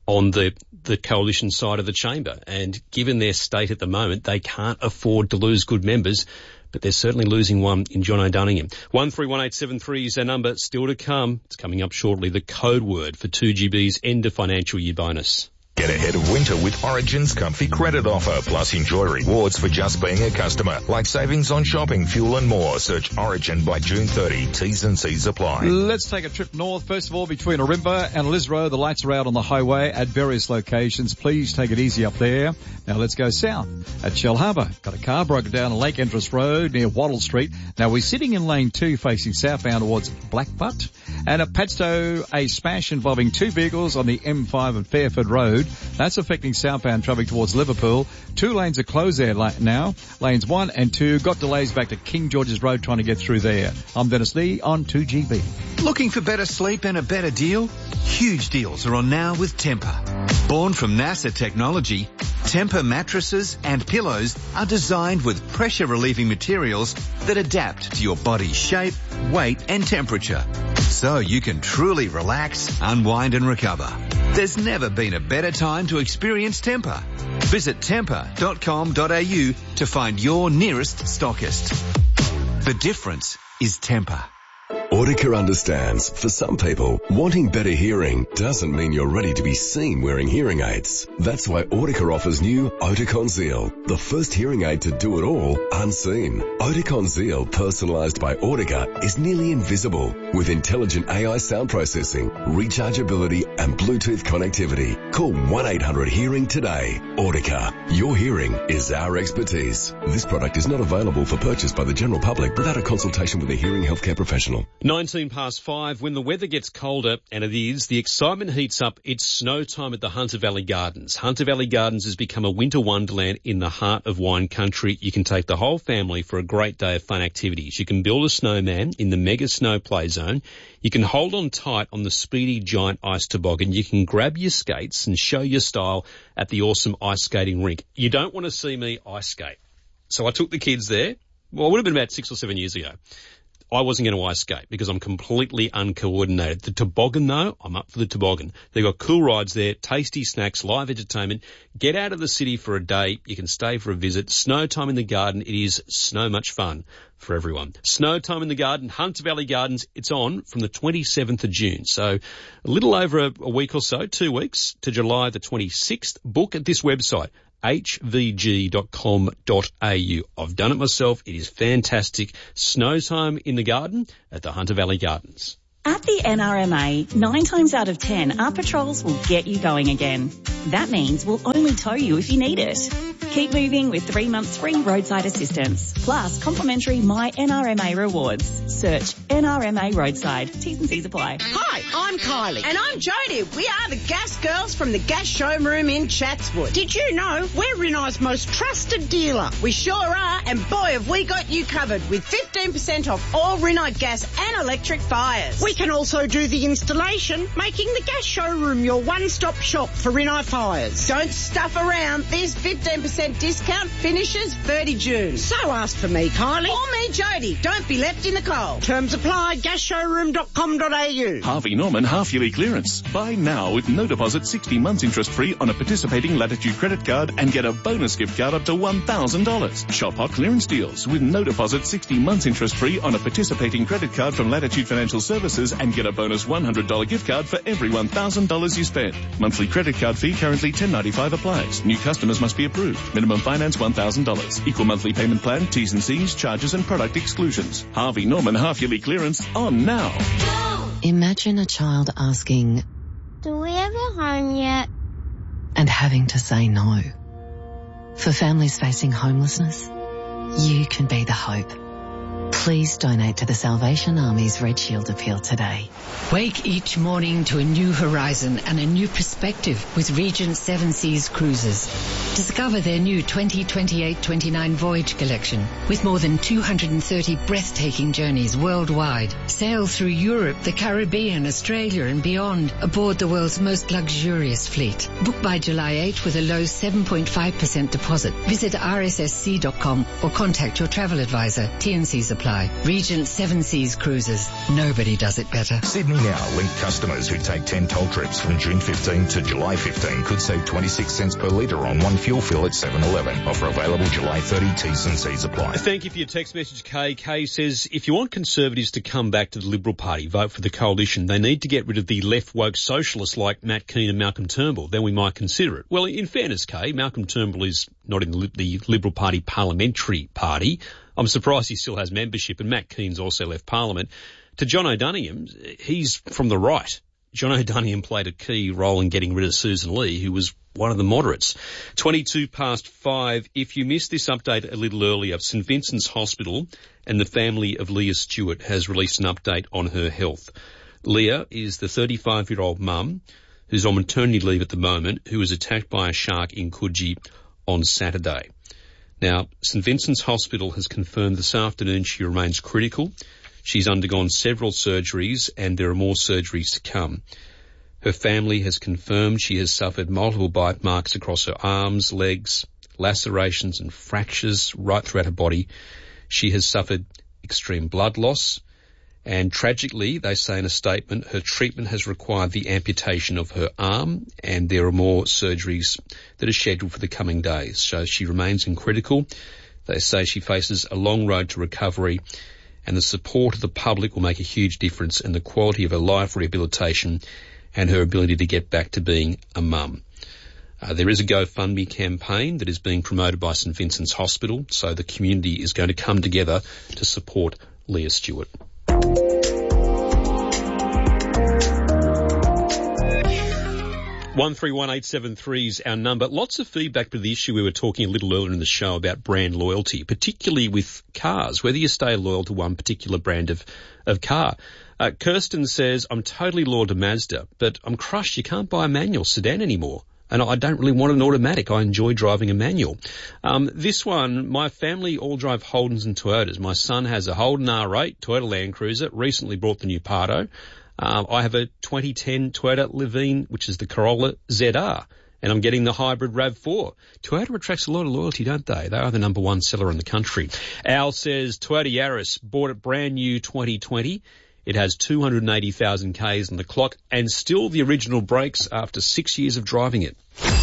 on the, the coalition side of the chamber. And given their state at the moment, they can't afford to lose good members, but they're certainly losing one in John O'Donoghue. one three one eight seven three is our number. Still to come. It's coming up shortly. The code word for two G B's end of financial year bonus. Get ahead of winter with Origin's Comfy Credit offer, plus enjoy rewards for just being a customer, like savings on shopping, fuel and more. Search Origin by June thirtieth. T's and C's apply. Let's take a trip north. First of all, between Ourimbah and Lisro, the lights are out on the highway at various locations. Please take it easy up there. Now let's go south at Shellharbour. Got a car broken down on Lake Entrance Road near Wattle Street. Now we're sitting in lane two facing southbound towards Blackbutt. And at Padstow, a smash involving two vehicles on the M five at Fairford Road. That's affecting southbound traffic towards Liverpool. Two lanes are closed there now. Lanes one and two got delays back to King George's Road trying to get through there. I'm Dennis Lee on two G B. Looking for better sleep and a better deal? Huge deals are on now with Tempur. Born from NASA technology, Tempur mattresses and pillows are designed with pressure-relieving materials that adapt to your body's shape, weight and temperature, so you can truly relax, unwind and recover. There's never been a better time to experience Tempur. Visit tempur dot com dot a u to find your nearest stockist. The difference is Tempur. Audica understands, for some people, wanting better hearing doesn't mean you're ready to be seen wearing hearing aids. That's why Audica offers new Oticon Zeal, the first hearing aid to do it all unseen. Oticon Zeal, personalised by Audica, is nearly invisible with intelligent A I sound processing, rechargeability and Bluetooth connectivity. Call one eight hundred hearing today. Audica, your hearing is our expertise. This product is not available for purchase by the general public without a consultation with a hearing healthcare professional. nineteen past five. When the weather gets colder, and it is, the excitement heats up. It's snow time at the Hunter Valley Gardens. Hunter Valley Gardens has become a winter wonderland in the heart of wine country. You can take the whole family for a great day of fun activities. You can build a snowman in the mega snow play zone. You can hold on tight on the speedy giant ice toboggan. You can grab your skates and show your style at the awesome ice skating rink. You don't want to see me ice skate. So I took the kids there. Well, it would have been about six or seven years ago. I wasn't going to ice skate because I'm completely uncoordinated. The toboggan, though, I'm up for the toboggan. They've got cool rides there, tasty snacks, live entertainment. Get out of the city for a day. You can stay for a visit. Snow time in the garden. It is so much fun for everyone. Snow time in the garden, Hunter Valley Gardens. It's on from the twenty-seventh of June. So a little over a, a week or so, two weeks to July the twenty-sixth. Book at this website, h v g dot com dot a u. I've done it myself. It is fantastic. Snow time in the garden at the Hunter Valley Gardens. At the N R M A, nine times out of ten, our patrols will get you going again. That means we'll only tow you if you need it. Keep moving with three months free roadside assistance, plus complimentary My N R M A rewards. Search N R M A Roadside. T's and C's apply. Hi, I'm Kylie. And I'm Jodie. We are the Gas Girls from the Gas Showroom in Chatswood. Did you know we're Rinnai's most trusted dealer? We sure are, and boy have we got you covered with fifteen percent off all Rinnai gas and electric fires. We can also do the installation, making the Gas Showroom your one-stop shop for Rinnai fires. Don't stuff around. This fifteen percent discount finishes thirty June. So ask for me, Kylie, or me, Jodie. Don't be left in the cold. Terms apply. gas showroom dot com dot a u. Harvey Norman half-yearly clearance. Buy now with no deposit, sixty months interest-free on a participating Latitude credit card and get a bonus gift card up to one thousand dollars. Shop hot clearance deals with no deposit, sixty months interest-free on a participating credit card from Latitude Financial Services and get a bonus one hundred dollars gift card for every one thousand dollars you spend. Monthly credit card fee currently ten ninety-five applies. New customers must be approved. Minimum finance one thousand dollars. Equal monthly payment plan, T's and C's, charges and product exclusions. Harvey Norman half-yearly clearance on now. Imagine a child asking, "Do we have a home yet?" and having to say no. For families facing homelessness, you can be the hope. Please donate to the Salvation Army's Red Shield appeal today. Wake each morning to a new horizon and a new perspective with Regent Seven Seas Cruises. Discover their new twenty twenty-eight twenty-nine voyage collection with more than two hundred thirty breathtaking journeys worldwide. Sail through Europe, the Caribbean, Australia and beyond aboard the world's most luxurious fleet. Book by July eighth with a low seven point five percent deposit. Visit r s s c dot com or contact your travel advisor. T and C's apply. apply. Regent Seven Seas Cruises. Nobody does it better. Sydney Now Link customers who take ten toll trips from June fifteenth to July fifteenth could save twenty-six cents per litre on one fuel fill at seven eleven. Offer available July thirtieth. T's and C's apply. Thank you for your text message, Kay. Kay says, if you want Conservatives to come back to the Liberal Party, vote for the Coalition. They need to get rid of the left-woke socialists like Matt Keane and Malcolm Turnbull. Then we might consider it. Well, in fairness, Kay, Malcolm Turnbull is not in the, the Liberal Party parliamentary party. I'm surprised he still has membership, and Matt Keane's also left Parliament. To John O'Donoghue, he's from the right. John O'Donoghue played a key role in getting rid of Susan Lee, who was one of the moderates. twenty-two past five. If you missed this update a little earlier, St Vincent's Hospital and the family of Leah Stewart has released an update on her health. Leah is the thirty-five-year-old mum who's on maternity leave at the moment, who was attacked by a shark in Coogee on Saturday. Now, St Vincent's Hospital has confirmed this afternoon she remains critical. She's undergone several surgeries and there are more surgeries to come. Her family has confirmed she has suffered multiple bite marks across her arms, legs, lacerations and fractures right throughout her body. She has suffered extreme blood loss. And tragically, they say in a statement, her treatment has required the amputation of her arm and there are more surgeries that are scheduled for the coming days. So she remains in critical. They say she faces a long road to recovery and the support of the public will make a huge difference in the quality of her life rehabilitation and her ability to get back to being a mum. Uh, there is a GoFundMe campaign that is being promoted by St Vincent's Hospital, so the community is going to come together to support Leah Stewart. one three one eight seven three is our number. Lots of feedback to the issue we were talking a little earlier in the show about brand loyalty, particularly with cars, whether you stay loyal to one particular brand of, of car. Uh, Kirsten says, I'm totally loyal to Mazda, but I'm crushed you can't buy a manual sedan anymore. And I don't really want an automatic. I enjoy driving a manual. Um, this one, my family all drive Holdens and Toyotas. My son has a Holden R eight, Toyota Land Cruiser, recently bought the new Pardo. Uh, I have a twenty ten Toyota Levine, which is the Corolla Z R, and I'm getting the hybrid RAV four. Toyota attracts a lot of loyalty, don't they? They are the number one seller in the country. Al says, Toyota Yaris, bought it brand new twenty twenty. It has two hundred eighty thousand kays on the clock and still the original brakes after six years of driving it.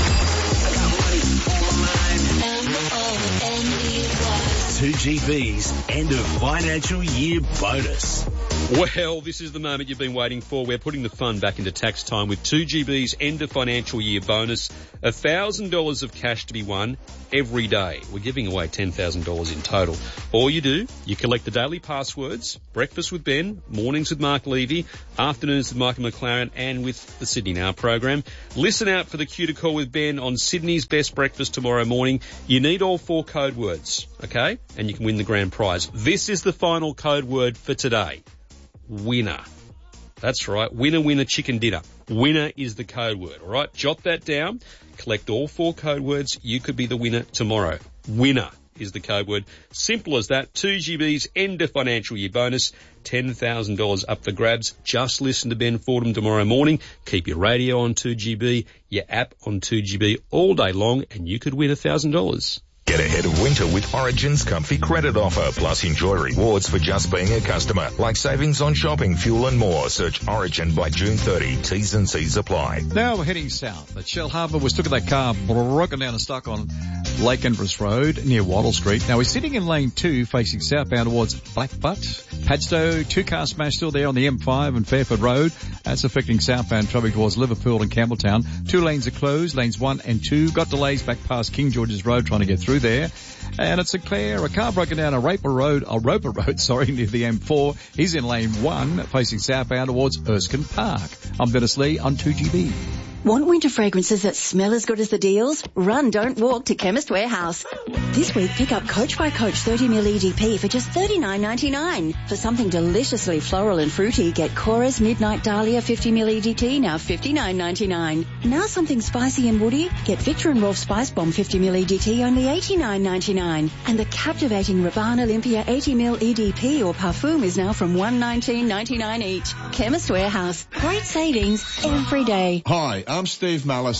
two G B's end of financial year bonus. Well, this is the moment you've been waiting for. We're putting the fun back into tax time with two G B's end of financial year bonus. one thousand dollars of cash to be won every day. We're giving away ten thousand dollars in total. All you do, you collect the daily passwords, breakfast with Ben, mornings with Mark Levy, afternoons with Michael McLaren and with the Sydney Now program. Listen out for the Cue to Call with Ben on Sydney's Best Breakfast tomorrow morning. You need all four code words, okay? And you can win the grand prize. This is the final code word for today. Winner. That's right. Winner, winner, chicken dinner. Winner is the code word. All right. Jot that down. Collect all four code words. You could be the winner tomorrow. Winner is the code word. Simple as that. two G B's end of financial year bonus. ten thousand dollars up for grabs. Just listen to Ben Fordham tomorrow morning. Keep your radio on two G B, your app on two G B all day long, and you could win one thousand dollars. Get ahead of winter with Origin's comfy credit offer, plus enjoy rewards for just being a customer, like savings on shopping, fuel and more. Search Origin by June thirtieth. T's and C's apply. Now we're heading south. At Shell Harbour, we took that car broken down and stuck on Lake Empress Road near Wattle Street. Now we're sitting in lane two facing southbound towards Blackbutt. Padstow, two car smash still there on the M five and Fairford Road. That's affecting southbound traffic towards Liverpool and Campbelltown. Two lanes are closed, lanes one and two. Got delays back past King George's Road trying to get through there. And at St Clair, a car broken down a Roper Road, a Roper Road, sorry, near the M four. He's in lane one, facing southbound towards Erskine Park. I'm Dennis Lee on two G B. Want winter fragrances that smell as good as the deals? Run, don't walk to Chemist Warehouse. This week, pick up Coach by Coach thirty milliliter E D P for just thirty-nine ninety-nine. For something deliciously floral and fruity, get Cora's Midnight Dahlia fifty milliliter E D T, now fifty-nine ninety-nine. Now something spicy and woody, get Victor and Rolf Spice Bomb fifty milliliter E D T, only eighty-nine ninety-nine. And the captivating Rabanne Olympia eighty milliliter E D P or Parfum is now from one nineteen ninety-nine each. Chemist Warehouse. Great savings every day. Hi, I'm Steve Malisev.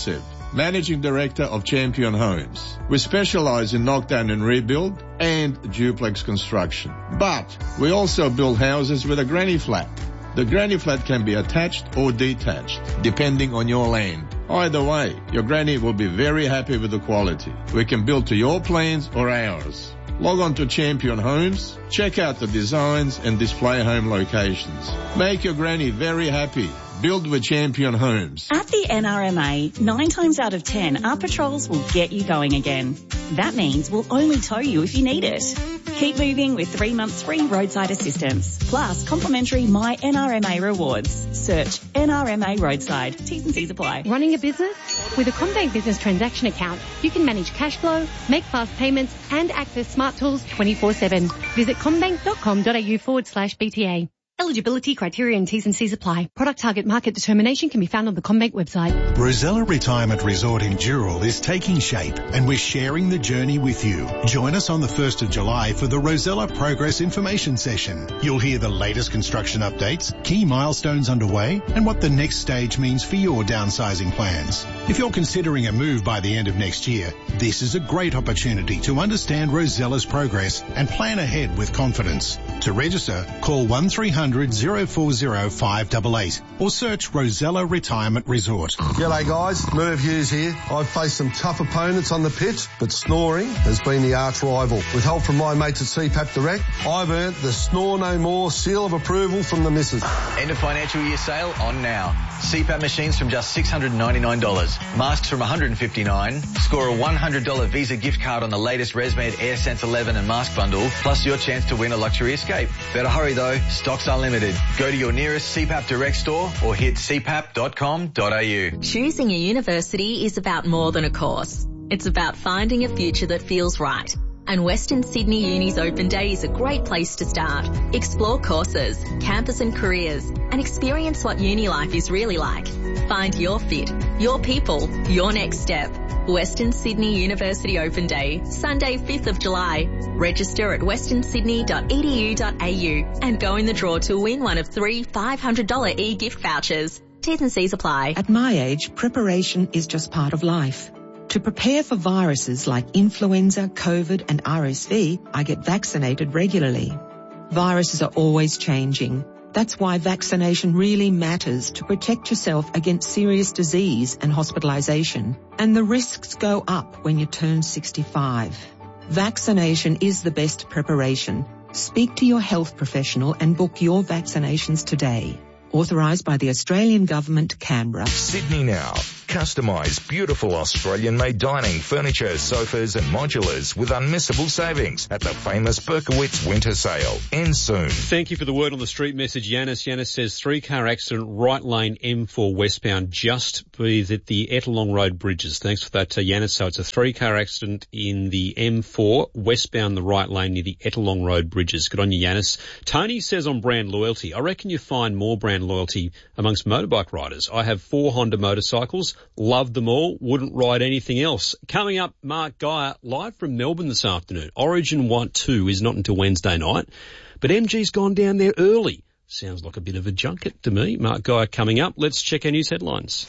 Managing Director of Champion Homes. We specialise in knockdown and rebuild and duplex construction. But we also build houses with a granny flat. The granny flat can be attached or detached, depending on your land. Either way, your granny will be very happy with the quality. We can build to your plans or ours. Log on to Champion Homes, check out the designs and display home locations. Make your granny very happy. Build with Champion Homes. At the N R M A, nine times out of ten, our patrols will get you going again. That means we'll only tow you if you need it. Keep moving with three months free roadside assistance, plus complimentary My N R M A rewards. Search N R M A Roadside. T's and C's apply. Running a business? With a CommBank Business Transaction Account, you can manage cash flow, make fast payments, and access smart tools twenty-four seven. Visit commbank.com.au forward slash BTA. Eligibility criteria and T's and C's apply. Product target market determination can be found on the CommBank website. Rosella Retirement Resort in Dural is taking shape and we're sharing the journey with you. Join us on the first of July for the Rosella Progress Information Session. You'll hear the latest construction updates, key milestones underway, and what the next stage means for your downsizing plans. If you're considering a move by the end of next year, this is a great opportunity to understand Rosella's progress and plan ahead with confidence. To register, call one three hundred oh four oh five eight eight or search Rosella Retirement Resort. G'day guys, Merv Hughes here. I've faced some tough opponents on the pitch, but snoring has been the arch rival. With help from my mates at C PAP Direct, I've earned the Snore No More seal of approval from the missus. End of financial year sale on now. C PAP machines from just six hundred ninety-nine dollars. Masks from one hundred fifty-nine dollars. Score a one hundred dollars Visa gift card on the latest ResMed AirSense eleven and mask bundle, plus your chance to win a luxury escape. Better hurry though, stocks are limited. Go to your nearest C PAP Direct store or hit c pap dot com dot a u. Choosing a university is about more than a course. It's about finding a future that feels right. And Western Sydney Uni's Open Day is a great place to start. Explore courses, campus and careers, and experience what uni life is really like. Find your fit, your people, your next step. Western Sydney University Open Day, Sunday fifth of July. Register at western sydney dot e d u dot a u and go in the draw to win one of three five hundred dollars e-gift vouchers. T's and C's apply. At my age, preparation is just part of life. To prepare for viruses like influenza, COVID and R S V, I get vaccinated regularly. Viruses are always changing. That's why vaccination really matters to protect yourself against serious disease and hospitalisation. And the risks go up when you turn sixty-five. Vaccination is the best preparation. Speak to your health professional and book your vaccinations today. Authorised by the Australian Government, Canberra. Sydney Now. Customise beautiful Australian-made dining, furniture, sofas and modulars with unmissable savings at the famous Berkowitz Winter Sale. Ends soon. Thank you for the word on the street message, Yanis. Yanis says three-car accident, right lane M four westbound, just breathe at the Ettalong Road bridges. Thanks for that, uh, Yanis. So it's a three-car accident in the M four, westbound the right lane near the Ettalong Road bridges. Good on you, Yanis. Tony says on brand loyalty, I reckon you find more brand loyalty amongst motorbike riders. I have four Honda motorcycles. Love them all. Wouldn't ride anything else. Coming up, Mark Geyer, live from Melbourne this afternoon. Origin one two is not until Wednesday night, but M G's gone down there early. Sounds like a bit of a junket to me. Mark Geyer coming up. Let's check our news headlines.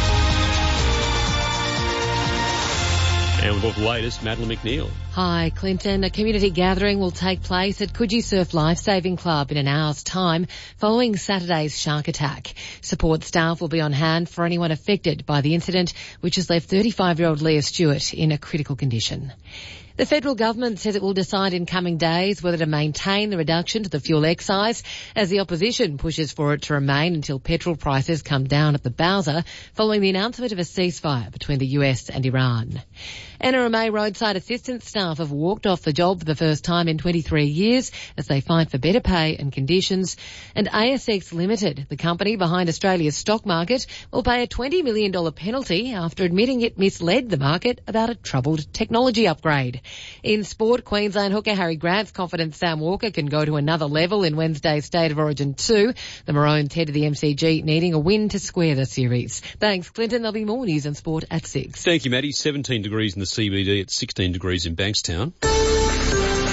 And with all the latest, Madeline McNeil. Hi, Clinton. A community gathering will take place at Coogee Surf Lifesaving Club in an hour's time following Saturday's shark attack. Support staff will be on hand for anyone affected by the incident, which has left thirty-five-year-old Leah Stewart in a critical condition. The federal government says it will decide in coming days whether to maintain the reduction to the fuel excise as the opposition pushes for it to remain until petrol prices come down at the Bowser following the announcement of a ceasefire between the U S and Iran. N R M A roadside assistance staff have walked off the job for the first time in twenty-three years as they fight for better pay and conditions. And A S X Limited, the company behind Australia's stock market, will pay a twenty million dollars penalty after admitting it misled the market about a troubled technology upgrade. In sport, Queensland hooker Harry Grant's confident Sam Walker can go to another level in Wednesday's State of Origin two. The Maroons head to the M C G needing a win to square the series. Thanks, Clinton. There'll be more news and sport at six. Thank you, Maddie. seventeen degrees in the C B D at sixteen degrees in Bankstown.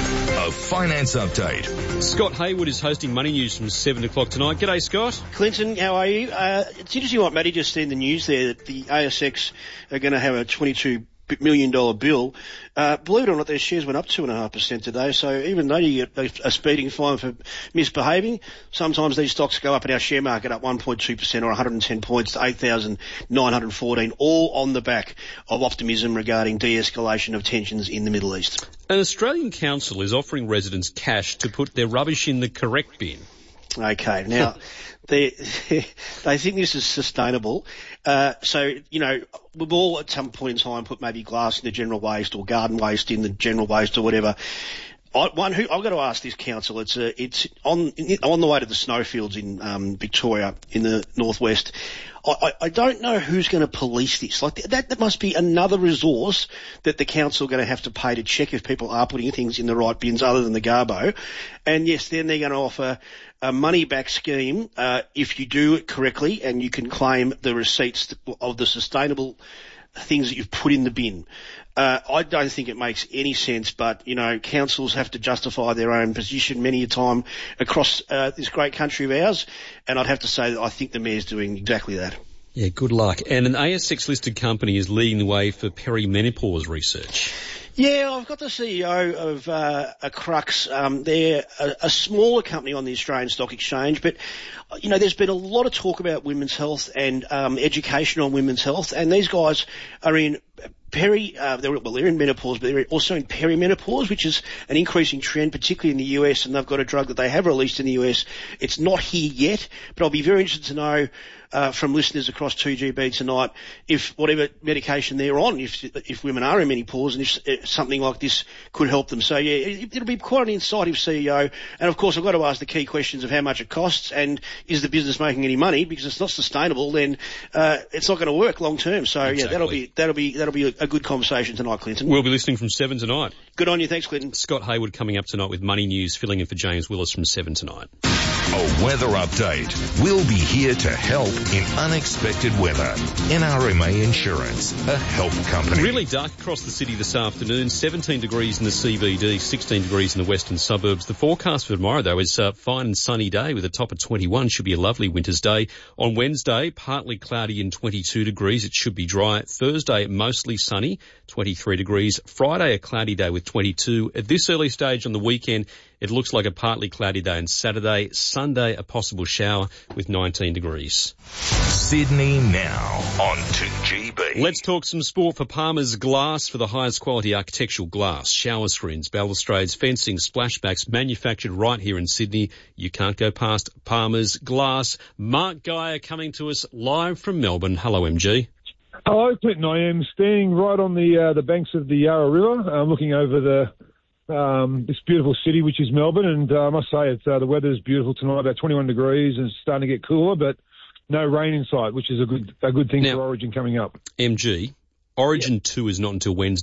The Finance Update. Scott Hayward is hosting Money News from seven o'clock tonight. G'day, Scott. Clinton, how are you? Uh, it's interesting what Matty just said in the news there, that the A S X are going to have a twenty-two million dollars bill. Uh, believe it or not, their shares went up two point five percent today, so even though you get a speeding fine for misbehaving, sometimes these stocks go up in our share market up one point two percent or one hundred ten points to eight thousand nine hundred fourteen, all on the back of optimism regarding de-escalation of tensions in the Middle East. An Australian council is offering residents cash to put their rubbish in the correct bin. Okay, now, they they think this is sustainable. Uh, so, you know, we've all at some point in time put maybe glass in the general waste or garden waste in the general waste or whatever. I, one who I've got to ask this council. It's a, it's on on the way to the snowfields in um, Victoria in the northwest. I, I, I don't know who's going to police this. Like that, that must be another resource that the council are going to have to pay to check if people are putting things in the right bins, other than the Garbo. And yes, then they're going to offer a money back scheme uh, if you do it correctly, and you can claim the receipts of the sustainable things that you've put in the bin. Uh, I don't think it makes any sense, but, you know, councils have to justify their own position many a time across uh, this great country of ours, and I'd have to say that I think the Mayor's doing exactly that. Yeah, good luck. And an A S X-listed company is leading the way for perimenopause research. Yeah, I've got the C E O of uh, a Crux. Um, they're a, a smaller company on the Australian Stock Exchange, but, you know, there's been a lot of talk about women's health and um, education on women's health, and these guys are in peri, uh, they're, well, they're in menopause, but they're also in perimenopause, which is an increasing trend, particularly in the U S, and they've got a drug that they have released in the U S. It's not here yet, but I'll be very interested to know uh, from listeners across two G B tonight if whatever medication they're on, if if women are in menopause, and if, if something like this could help them. So, yeah, it, it'll be quite an incisive C E O. And, of course, I've got to ask the key questions of how much it costs and is the business making any money, because if it's not sustainable, then uh, it's not going to work long term. So, exactly. yeah, that'll be that'll be that'll be a, a good conversation tonight, Clinton. We'll be listening from seven tonight. Good on you. Thanks, Clinton. Scott Hayward coming up tonight with Money News, filling in for James Willis from seven tonight. A weather update. We'll be here to help in unexpected weather. N R M A Insurance, a help company. Really dark across the city this afternoon. seventeen degrees in the C B D, sixteen degrees in the western suburbs. The forecast for tomorrow, though, is a fine and sunny day with a top of twenty-one. Should be a lovely winter's day. On Wednesday, partly cloudy and twenty-two degrees. It should be dry. Thursday, mostly sunny, twenty-three degrees. Friday, a cloudy day with twenty-two. At this early stage on the weekend, it looks like a partly cloudy day on Saturday. Sunday, a possible shower with nineteen degrees. Sydney now on two G B. Let's talk some sport for Palmer's Glass for the highest quality architectural glass. Shower screens, balustrades, fencing, splashbacks, manufactured right here in Sydney. You can't go past Palmer's Glass. Mark Geyer coming to us live from Melbourne. Hello, M G. Hello, Clinton. I am standing right on the uh, the banks of the Yarra River. I'm looking over the um, this beautiful city, which is Melbourne, and uh, I must say it's, uh, the weather is beautiful tonight, about twenty-one degrees, and it's starting to get cooler, but no rain in sight, which is a good a good thing now, for Origin coming up. M G, Origin yeah. two is not until Wednesday.